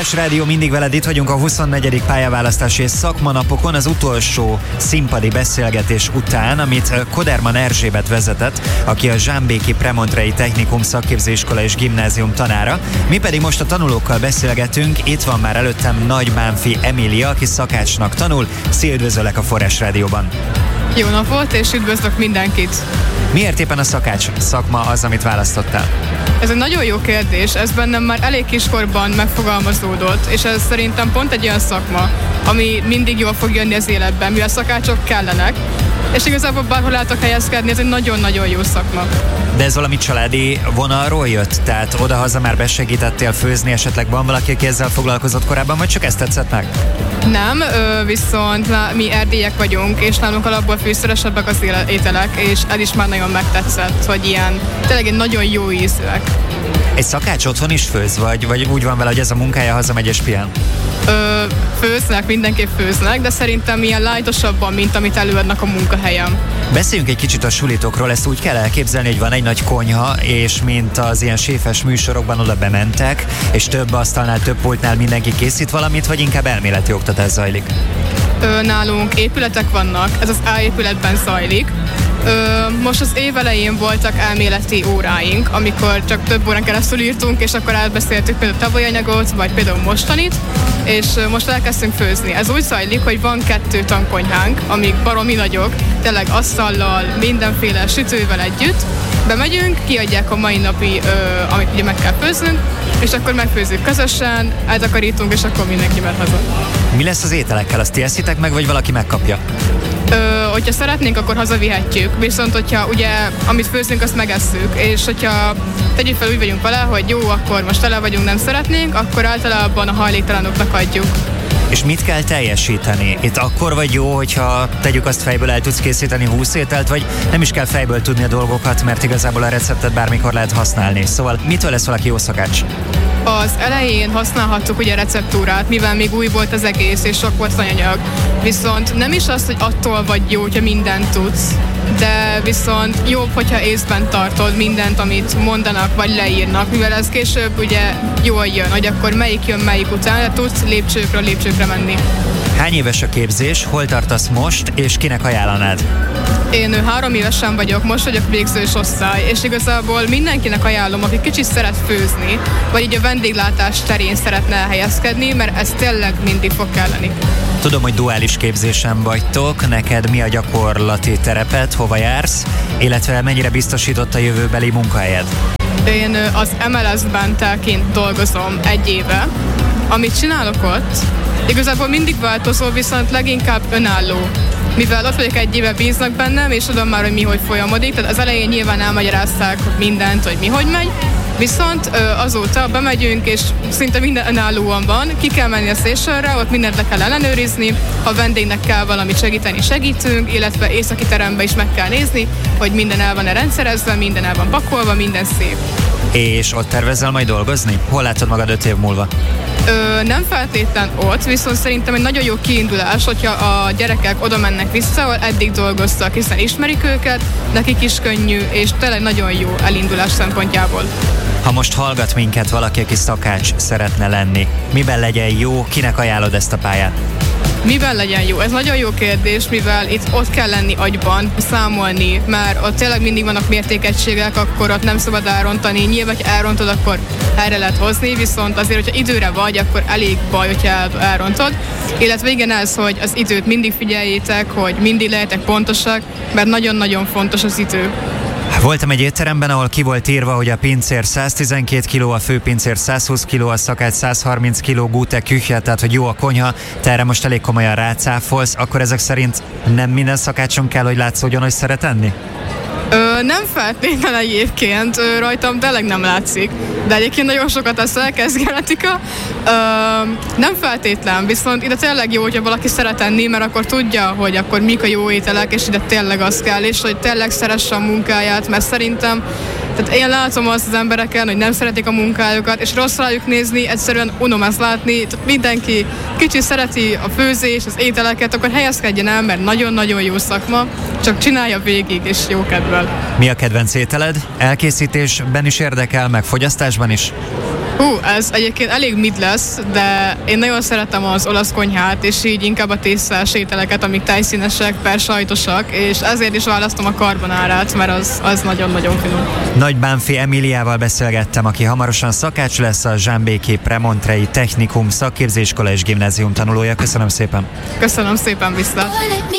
Forrás Rádió, mindig veled, itt vagyunk a 24. pályaválasztási és szakmanapokon, az utolsó színpadi beszélgetés után, amit Koderman Erzsébet vezetett, aki a Zsámbéki Premontrei Technikum Szakképzőiskola és Gimnázium tanára. Mi pedig most a tanulókkal beszélgetünk, itt van már előttem Nagy Bánfi Emília, aki szakácsnak tanul. Szia, üdvözöllek a Forrás Rádióban! Jó napot, és üdvözlök mindenkit! Miért éppen a szakács szakma az, amit választottál? Ez egy nagyon jó kérdés, ez bennem már elég kiskorban megfogalmazódott, és ez szerintem pont egy olyan szakma, ami mindig jól fog jönni az életben, mivel szakácsok kellenek, és igazából bárhol álltak helyezkedni, ez egy nagyon-nagyon jó szakma. De ez valami családi vonalról jött? Tehát oda-haza már besegítettél főzni, esetleg van valaki, aki ezzel foglalkozott korábban, vagy csak ezt tetszett meg? Nem, viszont mi erdélyek vagyunk, és nálunk alapból fűszeresebbek az ételek, és ez is már nagyon megtetszett, hogy ilyen tényleg nagyon jó ízűek. Egy szakács otthon is főz, vagy úgy van vele, hogy ez a munkája, hazamegy és pihen? Főznek, mindenképp főznek, de szerintem ilyen light-osabban, mint amit előadnak a munkahelyem. Beszéljünk egy kicsit a sulitokról, ezt úgy kell elképzelni, hogy van egy nagy konyha, és mint az ilyen séfes műsorokban oda bementek, és több asztalnál, több pultnál mindenki készít valamit, vagy inkább elméleti oktatás zajlik? Nálunk épületek vannak, ez az A épületben zajlik. Most az év elején voltak elméleti óráink, amikor csak több órán keresztül írtunk, és akkor átbeszéltük például tavalyi anyagot, vagy például mostanit, és most elkezdtünk főzni. Ez úgy zajlik, hogy van 2 tankonyhánk, amik baromi nagyok, tényleg asztallal, mindenféle sütővel együtt. Bemegyünk, kiadják a mai napi, amit ugye meg kell főznünk, és akkor megfőzzük közösen, eltakarítunk, és akkor mindenki megy haza. Mi lesz az ételekkel? Azt ti eszitek meg, vagy valaki megkapja? Hogyha szeretnénk, akkor hazavihetjük, viszont hogyha ugye, amit főzünk, azt megesszük, és hogyha tegyük fel, úgy vagyunk vele, hogy jó, akkor most tele vagyunk, nem szeretnénk, akkor általában a hajléktalanoknak adjuk. És mit kell teljesíteni? Itt akkor vagy jó, hogyha tegyük azt fejből, el tudsz készíteni 20 ételt, vagy nem is kell fejből tudni a dolgokat, mert igazából a receptet bármikor lehet használni. Szóval mitől lesz valaki jó szakács? Az elején használhattuk ugye a receptúrát, mivel még új volt az egész, és sok volt az anyag. Viszont nem is az, hogy attól vagy jó, hogyha mindent tudsz, de viszont jobb, hogyha észben tartod mindent, amit mondanak, vagy leírnak, mivel ez később ugye jól jön, hogy akkor melyik jön melyik után, de tudsz lépcsőkről lépcsőkre menni. Hány éves a képzés, hol tartasz most, és kinek ajánlanád? Én 3 évesen vagyok, most vagyok végzős osztály, és igazából mindenkinek ajánlom, aki kicsit szeret főzni, vagy így a vendéglátás terén szeretne elhelyezkedni, mert ez tényleg mindig fog kelleni. Tudom, hogy duális képzésen vagytok, neked mi a gyakorlati tereped, hova jársz, illetve mennyire biztosított a jövőbeli munkahelyed? Én az MLS-ben telként dolgozom 1 éve. Amit csinálok ott, igazából mindig változó, viszont leginkább önálló. Mivel ott vagyok 1 éve, bíznak bennem, és tudom már, hogy mi hogy folyamodik, tehát az elején nyilván elmagyarázták mindent, hogy mi hogy megy, viszont azóta bemegyünk, és szinte minden önállóan van, ki kell menni a stationre, ott mindent le kell ellenőrizni, ha vendégnek kell valamit segíteni, segítünk, illetve északi terembe is meg kell nézni, hogy minden el van-e rendszerezve, minden el van pakolva, minden szép. És ott tervezel majd dolgozni? Hol látod magad 5 év múlva? Nem feltétlen ott, viszont szerintem egy nagyon jó kiindulás, hogyha a gyerekek oda mennek vissza, ahol eddig dolgoztak, hiszen ismerik őket, nekik is könnyű, és tényleg nagyon jó elindulás szempontjából. Ha most hallgat minket valaki, aki szakács szeretne lenni, miben legyen jó, kinek ajánlod ezt a pályát? Miben legyen jó? Ez nagyon jó kérdés, mivel itt ott kell lenni agyban, számolni, mert ott tényleg mindig vannak mértékegységek, akkor ott nem szabad elrontani. Nyilván, ha elrontod, akkor helyre lehet hozni, viszont azért, hogyha időre vagy, akkor elég baj, hogyha elrontod. Illetve igen ez, hogy az időt mindig figyeljétek, hogy mindig lehetek pontosak, mert nagyon-nagyon fontos az idő. Voltam egy étteremben, ahol ki volt írva, hogy a pincér 112 kg, a főpincér 120 kg, a szakács 130 kg, gute küche, tehát hogy jó a konyha, te erre most elég komolyan rácáfolsz, akkor ezek szerint nem minden szakácson kell, hogy látszódjon, hogy szeret enni? Nem feltétlenül egyébként, rajtam tényleg nem látszik, de egyébként nagyon sokat eszek, ez genetika. Nem feltétlen, viszont ide tényleg jó, hogyha valaki szeret enni, mert akkor tudja, hogy akkor mik a jó ételek, és ide tényleg az kell, és hogy tényleg szeresse a munkáját, mert szerintem tehát én látom azt az embereken, hogy nem szeretik a munkájukat, és rossz rájuk nézni, egyszerűen unom ezt látni. Tehát mindenki kicsit szereti a főzés, az ételeket, akkor helyezkedjen el, mert nagyon-nagyon jó szakma, csak csinálja végig, és jó kedvel. Mi a kedvenc ételed? Elkészítésben is érdekel, meg fogyasztásban is? Ez egyébként elég mid lesz, de én nagyon szeretem az olasz konyhát, és így inkább a tésztás ételeket, amik tejszínesek, persajtosak, és ezért is választom a carbonárát, mert az nagyon-nagyon finom. Nagy Bánfi Emiliával beszélgettem, aki hamarosan szakács lesz, a Zsámbéki Premontrei Technikum szakképzőiskola és gimnázium tanulója. Köszönöm szépen! Köszönöm szépen, viszlát!